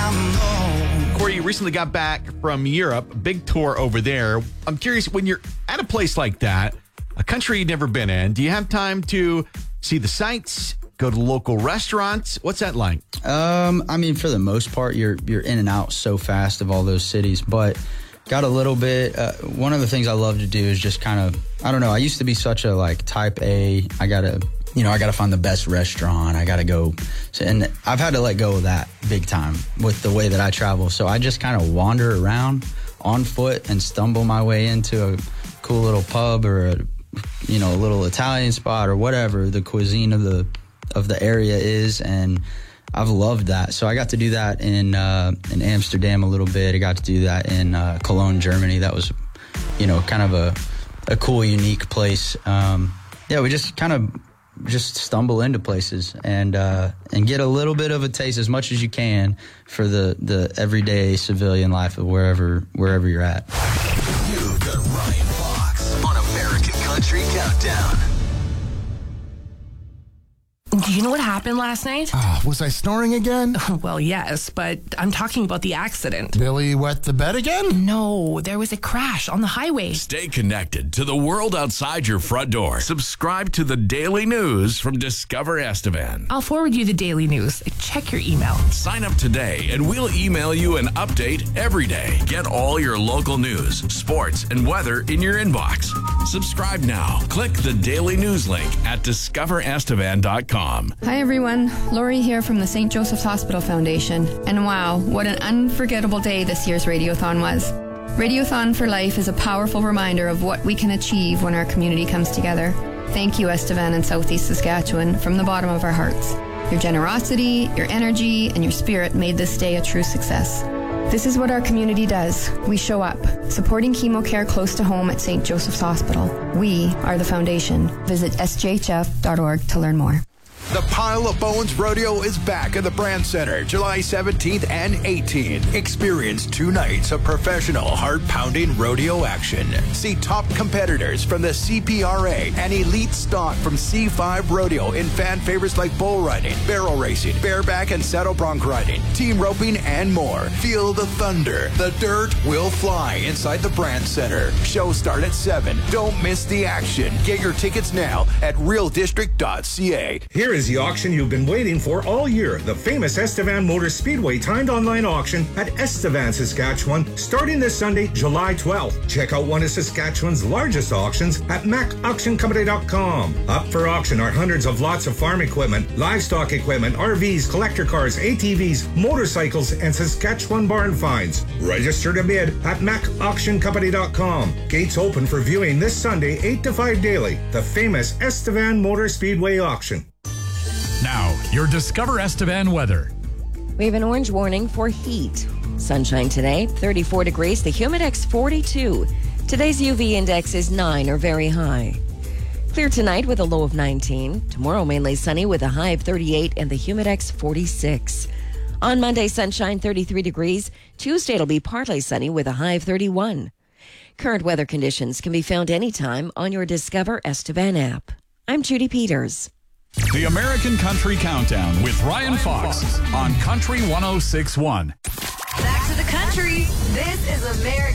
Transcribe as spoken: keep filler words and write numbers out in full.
Corey, you recently got back from Europe, a big tour over there. I'm curious, when you're at a place like that, a country you've never been in, do you have time to see the sights, go to local restaurants? What's that like? Um, I mean, for the most part, you're you're in and out so fast of all those cities, but got a little bit. Uh, one of the things I love to do is just kind of, I don't know, I used to be such a like type A, I gotta, you know, I gotta find the best restaurant, I gotta go, and I've had to let go of that big time with the way that I travel. So I just kind of wander around on foot and stumble my way into a cool little pub or a, you know, a little Italian spot or whatever the cuisine of the of the area is, and I've loved that. So I got to do that in uh, in Amsterdam a little bit. I got to do that in uh, Cologne, Germany. That was, you know, kind of a a cool, unique place. Um, yeah, we just kind of just stumble into places and uh, and get a little bit of a taste, as much as you can, for the, the everyday civilian life of wherever wherever you're at. You've got Ryan Fox on American Country Countdown. Do you know what happened last night? Uh, was I snoring again? Well, yes, but I'm talking about the accident. Billy wet the bed again? No, there was a crash on the highway. Stay connected to the world outside your front door. Subscribe to the Daily News from Discover Estevan. I'll forward you the daily news. Check your email. Sign up today and we'll email you an update every day. Get all your local news, sports, and weather in your inbox. Subscribe now. Click the Daily News link at discover estevan dot com. Hi everyone, Lori here from the Saint Joseph's Hospital Foundation. And wow, what an unforgettable day this year's Radiothon was. Radiothon for Life is a powerful reminder of what we can achieve when our community comes together. Thank you, Estevan and Southeast Saskatchewan, from the bottom of our hearts. Your generosity, your energy, and your spirit made this day a true success. This is what our community does. We show up, supporting chemo care close to home at Saint Joseph's Hospital. We are the foundation. Visit s j h f dot org to learn more. The Pile of Bones Rodeo is back at the Brand Center, July seventeenth and eighteenth. Experience two nights of professional, heart-pounding rodeo action. See top competitors from the C P R A and elite stock from C five Rodeo in fan favorites like bull riding, barrel racing, bareback and saddle bronc riding, team roping, and more. Feel the thunder. The dirt will fly inside the Brand Center. Show start at seven. Don't miss the action. Get your tickets now at real district dot c a. Here is the auction you've been waiting for all year, the famous Estevan Motor Speedway timed online auction at Estevan, Saskatchewan, starting this Sunday, July twelfth. Check out one of Saskatchewan's largest auctions at mac auction company dot com. Up for auction are hundreds of lots of farm equipment, livestock equipment, R Vs, collector cars, A T Vs, motorcycles, and Saskatchewan barn finds. Register to bid at mac auction company dot com. Gates open for viewing this Sunday, eight to five daily. The famous Estevan Motor Speedway auction. Now, your Discover Estevan weather. We have an orange warning for heat. Sunshine today, thirty-four degrees. The Humidex, forty-two. Today's U V index is nine or very high. Clear tonight with a low of nineteen. Tomorrow, mainly sunny with a high of thirty-eight and the Humidex, forty-six. On Monday, sunshine, thirty-three degrees. Tuesday, it'll be partly sunny with a high of thirty-one. Current weather conditions can be found anytime on your Discover Estevan app. I'm Judy Peters. The American Country Countdown with Ryan Fox on Country one oh six point one. Back to the country. This is American